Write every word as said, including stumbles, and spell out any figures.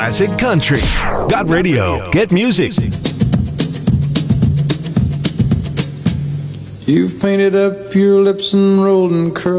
classic country. Got radio. Get music. You've painted up your lips and rolled and curled